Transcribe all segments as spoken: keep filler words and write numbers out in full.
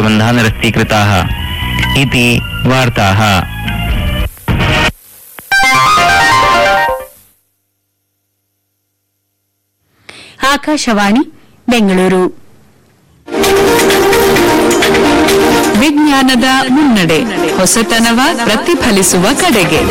प्रतिबन्धान् रस्तीकृताः इति वार्ताः। ಆಕಾಶವಾಣಿ ಬೆಂಗಳೂರು. ವಿಜ್ಞಾನದ ಮುನ್ನಡೆ, ಹೊಸತನವ ಪ್ರತಿಫಲಿಸುವ ಕಡೆಗೆ.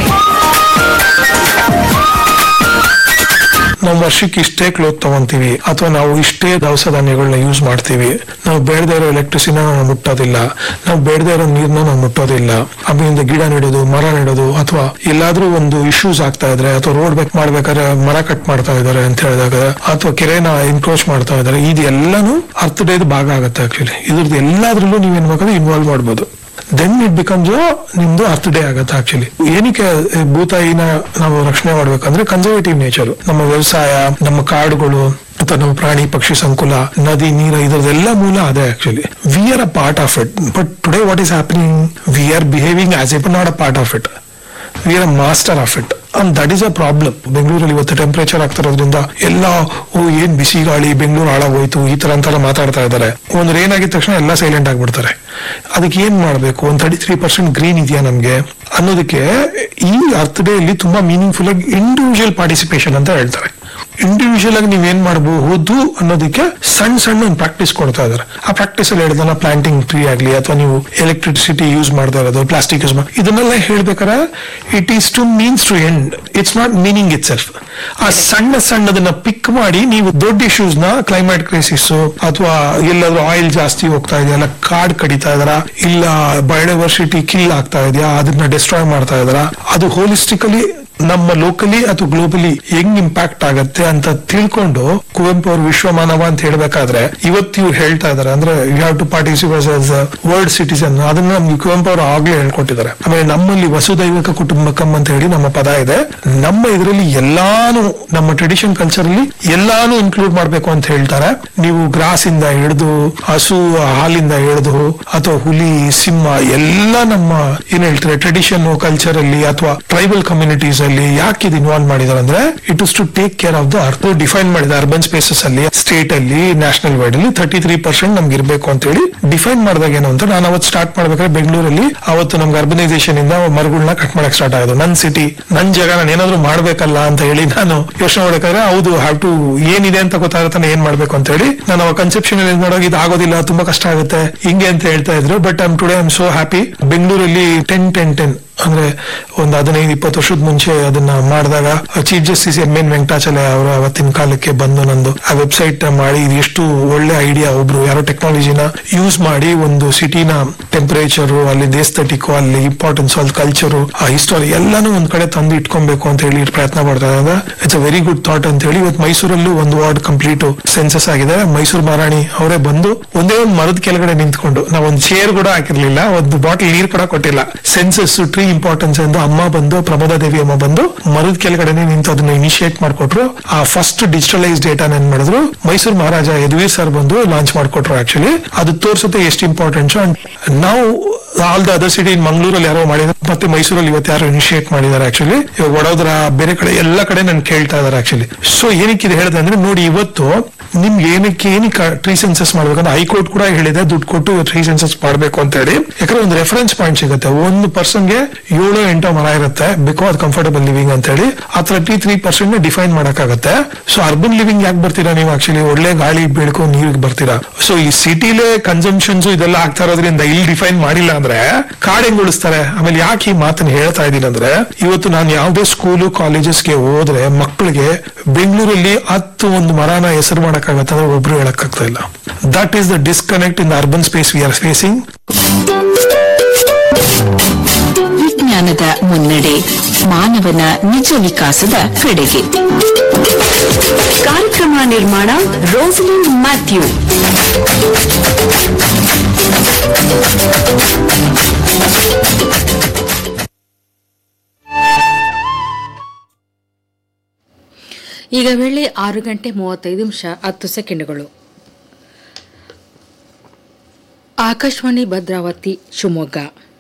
ನಾವು ವರ್ಷಕ್ಕೆ ಇಷ್ಟೇ ಕ್ಲೋತ್ ತಗೊಂತೀವಿ ಅಥವಾ ನಾವು ಇಷ್ಟೇ ದವಸ ಧಾನ್ಯಗಳನ್ನ ಯೂಸ್ ಮಾಡ್ತೀವಿ, ನಾವು ಬೇಡದೇ ಇರೋ ಎಲೆಕ್ಟ್ರಿಸಿನ ನಾವು ಮುಟ್ಟೋದಿಲ್ಲ, ನಾವು ಬೇಡದೇ ಇರೋ ನೀರ್ನ ನಾವು ಮುಟ್ಟೋದಿಲ್ಲ. ಆಮೇಲಿಂದ ಗಿಡ ನೆಡೋದು, ಮರ ನೆಡೋದು, ಅಥವಾ ಎಲ್ಲಾದ್ರೂ ಒಂದು ಇಶ್ಯೂಸ್ ಆಗ್ತಾ ಇದ್ರೆ ಅಥವಾ ರೋಡ್ ಬೇಕ್ ಮಾಡ್ಬೇಕಾದ್ರೆ ಮರ ಕಟ್ ಮಾಡ್ತಾ ಇದಾರೆ ಅಂತ ಹೇಳಿದಾಗ ಅಥವಾ ಕೆರೆನ ಎನ್ಕ್ರೋಚ್ ಮಾಡ್ತಾ ಇದಾರೆ, ಇದೆಲ್ಲಾನು ಅರ್ಥ ಡೇದ ಭಾಗ ಆಗುತ್ತೆ. ಆಕ್ಚುಲಿ ಇದ್ರದ್ದು ಎಲ್ಲಾದ್ರಲ್ಲೂ ನೀವೇನ್ ಬೇಕಾದ್ರೆ ಇನ್ವಾಲ್ವ್ ಮಾಡ್ಬೋದು. ದೆನ್ ಇಟ್ ಬಿಕಮ್ಸ್ ನಿಮ್ದು ಅರ್ಥ ಡೇ ಆಗತ್ತೆ. ಆಕ್ಚುಲಿ ಏನಕ್ಕೆ ಭೂತಾಯಿನ ನಾವು ರಕ್ಷಣೆ ಮಾಡ್ಬೇಕಂದ್ರೆ ಕನ್ಸರ್ವೇಟಿವ್ ನೇಚರ್, ನಮ್ಮ ವ್ಯವಸಾಯ, ನಮ್ಮ ಕಾಡುಗಳು ಅಥವಾ ನಮ್ಮ ಪ್ರಾಣಿ ಪಕ್ಷಿ ಸಂಕುಲ, ನದಿ ನೀರ, ಇದರದೆಲ್ಲ ಮೂಲ ಅದೇ. Actually we are a part of it, but today what is happening, we are behaving as if not a part of it, we are a master of it. And that is a problem. ಬೆಂಗಳೂರಲ್ಲಿ ಇವತ್ತು temperature ಆಗ್ತಿರೋದ್ರಿಂದ ಎಲ್ಲ ಓ ಏನ್ ಬಿಸಿ ಗಾಳಿ, ಬೆಂಗಳೂರು ಹಾಳಾಗೋಯ್ತು, ಈ ತರ ಅಂತೆಲ್ಲ ಮಾತಾಡ್ತಾ ಇದ್ದಾರೆ. ಒಂದು ರೇನ್ ಆಗಿದ ತಕ್ಷಣ ಎಲ್ಲ ಸೈಲೆಂಟ್ ಆಗ್ಬಿಡ್ತಾರೆ. ಅದಕ್ಕೆ ಏನ್ ಮಾಡ್ಬೇಕು, ಒಂದ್ ತರ್ಟಿ ತ್ರೀ ಪರ್ಸೆಂಟ್ ಗ್ರೀನ್ ಇದೆಯಾ ನಮ್ಗೆ ಅನ್ನೋದಕ್ಕೆ ಈ ಅರ್ಥ ಡೇ ಅಲ್ಲಿ ತುಂಬಾ ಮೀನಿಂಗ್ಫುಲ್ ಆಗಿ ಇಂಡಿವಿಜುವಲ್ ಪಾರ್ಟಿಸಿಪೇಷನ್ ಅಂತ ಹೇಳ್ತಾರೆ. ಇಂಡಿವಿಜುವಲ್ ಆಗಿ ನೀವೇನ್ ಮಾಡಬಹುದು ಅನ್ನೋದಕ್ಕೆ ಸಣ್ಣ ಸಣ್ಣ ಒಂದು ಪ್ರಾಕ್ಟೀಸ್ ಕೊಡ್ತಾ ಇದಾರೆ. ಆ ಪ್ರಾಕ್ಟೀಸ್ ಅಲ್ಲಿ ಹೇಳಿದ ಪ್ಲಾಂಟಿಂಗ್ ಟ್ರೀ ಆಗ್ಲಿ ಅಥವಾ ನೀವು ಎಲೆಕ್ಟ್ರಿಸಿಟಿ ಯೂಸ್ ಮಾಡ್ತಾ ಇರೋದು, ಪ್ಲಾಸ್ಟಿಕ್ ಯೂಸ್ ಮಾಡಿ, ಇದನ್ನೆಲ್ಲ ಹೇಳ್ಬೇಕಾರೆ it is to means to end, it's not meaning it self. ಆ ಸಣ್ಣ ಸಣ್ಣದನ್ನ ಪಿಕ್ ಮಾಡಿ ನೀವು ದೊಡ್ಡ ಇಶ್ಯೂಸ್ ನ, ಕ್ಲೈಮೇಟ್ ಕ್ರೈಸಿಸ್ ಅಥವಾ ಎಲ್ಲಾದ್ರೂ ಆಯಿಲ್ ಜಾಸ್ತಿ ಹೋಗ್ತಾ ಇದೆಯಾ, ಇಲ್ಲ ಕಾಡ್ ಕಡಿತಾ ಇದಾರ, ಇಲ್ಲ ಬಯೋಡೈವರ್ಸಿಟಿ ಕಿಲ್ ಆಗ್ತಾ ಇದೆಯಾ, ಅದನ್ನ ಡಿಸ್ಟ್ರಾಯ್ ಮಾಡ್ತಾ ಇದಾರ, ಅದು ಹೋಲಿಸ್ಟಿಕಲಿ ನಮ್ಮ ಲೋಕಲಿ ಅಥವಾ ಗ್ಲೋಬಲಿ ಹೆಂಗ್ ಇಂಪ್ಯಾಕ್ಟ್ ಆಗತ್ತೆ ಅಂತ ತಿಳ್ಕೊಂಡು ಕುವೆಂಪು ಅವರು ವಿಶ್ವಮಾನವ ಅಂತ ಹೇಳ್ಬೇಕಾದ್ರೆ ಇವತ್ತು ಇವ್ರು ಹೇಳ್ತಾ ಇದಾರೆ ಅಂದ್ರೆ you have to participate as world citizen. ಅದನ್ನ ನಮ್ಗೆ ಕುವೆಂಪು ಅವರು ಆಗ್ಲೇ ಹೇಳ್ಕೊಟ್ಟಿದ್ದಾರೆ. ಆಮೇಲೆ ನಮ್ಮಲ್ಲಿ ವಸುದೈವಕ ಕುಟುಂಬಕಂ ಅಂತ ಹೇಳಿ ನಮ್ಮ ಪದ ಇದೆ. ನಮ್ಮ ಇದರಲ್ಲಿ ಎಲ್ಲಾನು ನಮ್ಮ ಟ್ರೆಡಿಷನ್ ಕಲ್ಚರ್ ಅಲ್ಲಿ ಎಲ್ಲಾನು ಇನ್ಕ್ಲೂಡ್ ಮಾಡ್ಬೇಕು ಅಂತ ಹೇಳ್ತಾರೆ. ನೀವು ಗ್ರಾಸ್ ಇಂದ ಹಿಡಿದು ಹಸು ಹಾಲಿಂದ ಹಿಡಿದು ಅಥವಾ ಹುಲಿ, ಸಿಂಹ ಎಲ್ಲ ನಮ್ಮ ಏನ್ ಹೇಳ್ತಾರೆ ಟ್ರೆಡಿಷನ್ ಕಲ್ಚರ್ ಅಲ್ಲಿ ಅಥವಾ ಟ್ರೈಬಲ್ ಕಮ್ಯುನಿಟೀಸ್ ಅಲ್ಲಿ ಯಾಕೆ ಇದು ಇನ್ವಾಲ್ವ್ ಮಾಡಿದಾರೆ ಅಂದ್ರೆ it is to take care of the ಅರ್ಥ. ಡಿಫೈನ್ ಮಾಡಿದ ಅರ್ಬನ್ ಸ್ಪೇಸಸ್ ಅಲ್ಲಿ, ಸ್ಟೇಟ್ ಅಲ್ಲಿ, ನ್ಯಾಷನಲ್ ವೈಡ್ ಅಲ್ಲಿ ತರ್ಟಿ ತ್ರೀ ಪರ್ಸೆಂಟ್ ನಮ್ಗೆ ಇರ್ಬೇಕು ಅಂತ ಹೇಳಿ ಡಿಫೈನ್ ಮಾಡಿದಾಗ ಏನು ಅಂತ ನಾನು ಅವತ್ತು ಸ್ಟಾರ್ಟ್ ಮಾಡ್ಬೇಕಾದ್ರೆ ಬೆಂಗಳೂರಲ್ಲಿ ಅವತ್ತು ನಮ್ಗೆ ಅರ್ಬನೈಸೇಷನ್ ಇಂದ ಮರಗಳನ್ನ ಕಟ್ ಮಾಡಕ್ ಸ್ಟಾರ್ಟ್ ಆಗೋದು. ನನ್ ಸಿಟಿ, ನನ್ ಜಾಗ, ನಾನು ಏನಾದ್ರು ಮಾಡ್ಬೇಕಲ್ಲ ಅಂತ ಹೇಳಿ ನಾನು ಯೋಚನೆ ಮಾಡಬೇಕಾದ್ರೆ ಹೌದು ಹ್ಯಾವ್ ಟು ಏನಿದೆ ಅಂತ ಗೊತ್ತಾಗತ್ತಾನೆ ಏನ್ ಮಾಡ್ಬೇಕು ಅಂತ ಹೇಳಿ ನಾನು ಅವಾಗ ಕನ್ಸೆಪ್ಷನ್ ಅಲ್ಲಿ ನೋಡೋಕೆ ಇದು ಆಗೋದಿಲ್ಲ, ತುಂಬಾ ಕಷ್ಟ ಆಗುತ್ತೆ ಹಿಂಗೆ ಅಂತ ಹೇಳ್ತಾ ಇದ್ರು. But I'm today I'm so happy. ಬೆಂಗಳೂರಲ್ಲಿ ಟೆನ್ ಟೆನ್ ಟೆನ್ ಅಂದ್ರೆ ಒಂದು ಹದಿನೈದು ಇಪ್ಪತ್ತು ವರ್ಷದ ಮುಂಚೆ ಅದನ್ನ ಮಾಡಿದಾಗ chief justice M N Venkatachaliah ಅವರು ಅವತ್ತಿನ ಕಾಲಕ್ಕೆ ಬಂದು ನಂದು ಆ ವೆಬ್ಸೈಟ್ ಮಾಡಿ ಇದು ಎಷ್ಟು ಒಳ್ಳೆ ಐಡಿಯಾ, ಒಬ್ರು ಯಾರೋ ಟೆಕ್ನಾಲಜಿನ ಯೂಸ್ ಮಾಡಿ ಒಂದು ಸಿಟಿನ ಟೆಂಪರೇಚರ್, ಅಲ್ಲಿ ಎಸ್ಥೆಟಿಕ್, ಅಲ್ಲಿ ಇಂಪಾರ್ಟೆನ್ಸ್, ಅಲ್ಲಿ ಕಲ್ಚರು, ಆ ಹಿಸ್ಟರಿ ಎಲ್ಲಾನು ಒಂದ್ ಕಡೆ ತಂದು ಇಟ್ಕೊಬೇಕು ಅಂತ ಹೇಳಿ ಪ್ರಯತ್ನ ಪಡ್ತಾ ಇದ್ದಾರೆ. It's a very good thought ಅಂತ ಹೇಳಿ ಇವತ್ತು ಮೈಸೂರಲ್ಲೂ ಒಂದು ವಾರ್ಡ್ ಕಂಪ್ಲೀಟ್ ಸೆನ್ಸಸ್ ಆಗಿದೆ. ಮೈಸೂರು ಮಹಾರಾಣಿ ಅವರೇ ಬಂದು ಒಂದೇ ಒಂದು ಮರದ ಕೆಳಗಡೆ ನಿಂತ್ಕೊಂಡು, ನಾವು ಒಂದು ಚೇರ್ ಕೂಡ ಹಾಕಿರ್ಲಿಲ್ಲ, ಒಂದು ಬಾಟಲ್ ನೀರ್ ಕೂಡ ಕೊಟ್ಟಿಲ್ಲ, ಸೆನ್ಸಸ್ ಟ್ರೀ ಇಂಪಾರ್ಟೆನ್ಸ್ ಎಂದು ಅಮ್ಮ ಬಂದು, ಪ್ರಮೋದಾ ದೇವಿ ಅಮ್ಮ ಬಂದು ಮರದ ಕೆಳಗಡೆ ನಿಂತು ಅದನ್ನ ಇನಿಶಿಯೇಟ್ ಮಾಡ್ಕೊಟ್ರು. ಆ ಫಸ್ಟ್ ಡಿಜಿಟಲೈಸ್ ಡೇಟಾ ಏನ್ ಮಾಡಿದ್ರು ಮೈಸೂರು ಮಹಾರಾಜ ಯದುವೀರ್ ಸರ್ ಬಂದು ಲಾಂಚ್ ಮಾಡ್ಕೊಟ್ರು. ಆಕ್ಚುಲಿ ಅದು ತೋರಿಸುತ್ತೆ ಎಷ್ಟು ಇಂಪಾರ್ಟೆಂಟ್. ಅಂಡ್ ನಾವು ಆಲ್ ದ ಅದರ್ ಸಿಟಿ, ಮಂಗಳೂರಲ್ಲಿ ಯಾರೋ ಮಾಡಿದ್ರು, ಮತ್ತೆ ಮೈಸೂರಲ್ಲಿ ಇವತ್ತು ಯಾರೋ ಇನಿಶಿಯೇಟ್ ಮಾಡಿದ್ದಾರೆ. ಆಕ್ಚುಲಿ ವಡೋದರ ಬೇರೆ ಕಡೆ ಎಲ್ಲ ಕಡೆ ನನ್ ಕೇಳ್ತಾ ಇದಾರೆ. ಆಕ್ಚುಲಿ ಸೊ ಏನಕ್ಕೆ ಇದು ಹೇಳಿದೆ ಅಂದ್ರೆ ನೋಡಿ, ಇವತ್ತು ನಿಮ್ಗೆ ಏನಕ್ಕೆ ಏನಕ್ಕೆ ಟ್ರೀ ಸೆನ್ಸಸ್ ಮಾಡ್ಬೇಕಂದ್ರೆ ಹೈಕೋರ್ಟ್ ಕೂಡ ಹೇಳಿದೆ ದುಡ್ಡು ಕೊಟ್ಟು ಟ್ರೀ ಸೆನ್ಸಸ್ ಮಾಡ್ಬೇಕು ಅಂತ ಹೇಳಿ. ಯಾಕಂದ್ರೆ ಒಂದು ರೆಫರೆನ್ಸ್ ಪಾಯಿಂಟ್ ಸಿಗುತ್ತೆ. ಒಂದು ಪರ್ಸನ್ಗೆ ಏಳು ಎಂಟು ಮರ ಇರುತ್ತೆ, ಬಿಕಾಸ್ ಕಂಫರ್ಟಬಲ್ ಲಿವಿಂಗ್ ಅಂತ ಹೇಳಿ ಆ thirty three percent define ಮಾಡಕ್ಕಾಗತ್ತೆ. So urban living ಯಾಕೆ ಬರ್ತೀರಾ ನೀವು, ಆಕ್ಚುಲಿ ಒಳ್ಳೆ ಗಾಳಿ ಬೆಳಕು ನೀರಿಗೆ ಬರ್ತೀರಾ. ಸೊ ಈ ಸಿಟಿಲೇ ಕನ್ಸಂಪ್ಷನ್ಸ್ ಇದೆಲ್ಲ ಆಗ್ತಾ ಇರೋದ್ರಿಂದ ಇಲ್ಲಿ ಡಿಫೈನ್ ಮಾಡಿಲ್ಲ ಅಂದ್ರೆ ಕಾಡ್ ಹೆಂಗ್ ಉಳಿಸ್ತಾರೆ. ಆಮೇಲೆ ಯಾಕೆ ಈ ಮಾತನ್ನ ಹೇಳ್ತಾ ಇದ್ದೀನಿ ಅಂದ್ರೆ ಇವತ್ತು ನಾನು ಯಾವುದೇ ಸ್ಕೂಲು ಕಾಲೇಜಸ್ಗೆ ಹೋದ್ರೆ ಮಕ್ಕಳಿಗೆ ಬೆಂಗಳೂರಲ್ಲಿ ಹತ್ತು ಒಂದು ಮರನ ಹೆಸರು ಮಾಡಕ್ಕಾಗತ್ತೆ ಅಂದ್ರೆ ಒಬ್ರು ಹೇಳಕ್ಕಾಗ್ತಾ ಇಲ್ಲ. That is the disconnect in the urban space we are facing. ವಿಜ್ಞಾನದ ಮುನ್ನಡೆ, ಮಾನವನ ನಿಜ ವಿಕಾಸದ ಕಡೆಗೆ. ಕಾರ್ಯಕ್ರಮ ನಿರ್ಮಾಣ ರೋಸಲಿಂಡ್ ಮ್ಯಾಥ್ಯೂ. ಈಗ ವೇಳೆ ಆರು ಗಂಟೆ ಮೂವತ್ತೈದು ನಿಮಿಷ ಹತ್ತು ಸೆಕೆಂಡುಗಳು. ಆಕಾಶವಾಣಿ ಭದ್ರಾವತಿ ಶಿವಮೊಗ್ಗ.